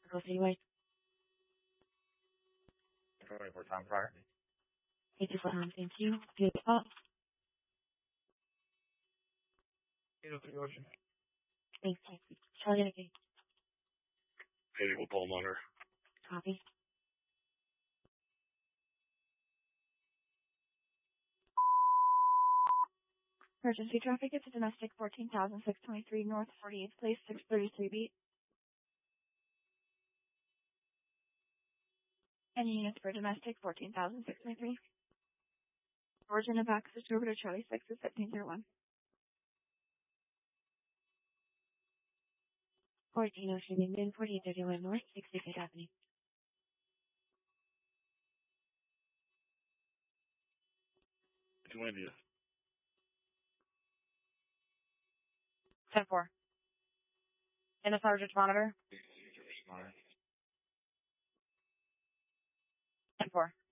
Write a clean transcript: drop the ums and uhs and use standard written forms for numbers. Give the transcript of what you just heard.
Circle Citywide. 24 Tom Fryer. 84 Tom, thank you. Good up. 803 Ocean. Thanks, Charlie Yankee. 81 Paul Munger. Copy. Emergency traffic is a domestic 14,623 North 48th Place, 633 beat. Any units for domestic 14,623. Origin and back switch over to Charlie 6 is 1501. 14 Ocean Indian 4831 North 65th Avenue. To India. 10-4. In a sergeant monitor. 10-4.